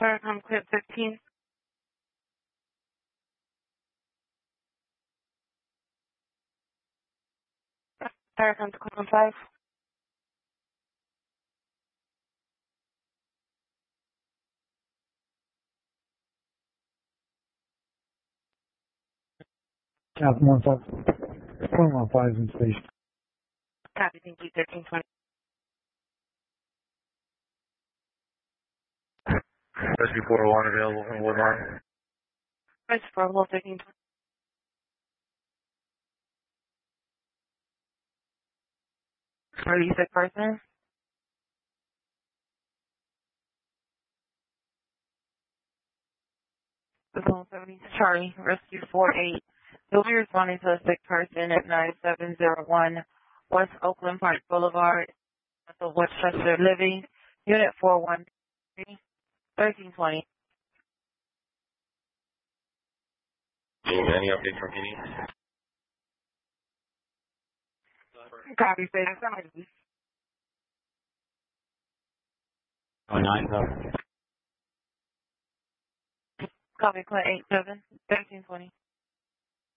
Starcom Clip 15. Starcom to Clip 5. Cap 115 in station. Copy, thank you, 1320. Rescue 401 available from Woodline. Rescue 401, 1320. Where you sick person? Zone 70, Charlie, Rescue 48. You'll be responding to a sick person at 9701 West Oakland Park Boulevard, the Westchester Living, Unit 413, 1320. Any updates from PD? Copy, say that's 9. Copy, Clint 87, 1320.